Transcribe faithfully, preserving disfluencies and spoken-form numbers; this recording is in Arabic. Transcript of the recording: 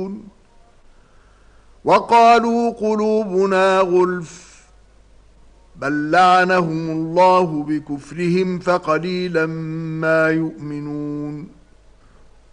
يعلمون وقالوا قلوبنا غلف بل لعنهم الله بكفرهم فقليلا ما يؤمنون